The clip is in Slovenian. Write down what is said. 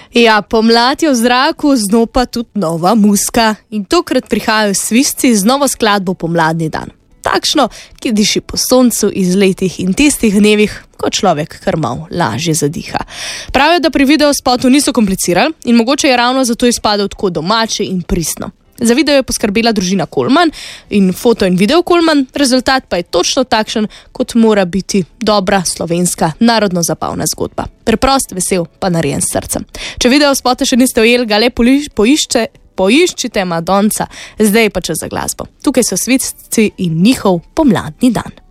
Ja, pomlad je v zraku, z njo pa tudi nova muzika. In tokrat prihajajo Svizci z novo skladbo Pomladni dan. Takšno, ki diši po soncu, izletih in tistih dnevih, ko človek kar malo lažje zadiha. Pravijo, da pri videospotu niso komplicirali in mogoče je ravno zato izpadel tako domače in pristno. Za video je poskrbela družina Kolman in foto in video Kolman, rezultat pa je točno takšen, kot mora biti dobra slovenska narodno zabavna zgodba. Preprost, vesel, pa narejen s srcem. Če videospota še niste ujeli, ga le poiščite Madonca, zdaj pa čas za glasbo. Tukaj so Svizci in njihov Pomladni dan.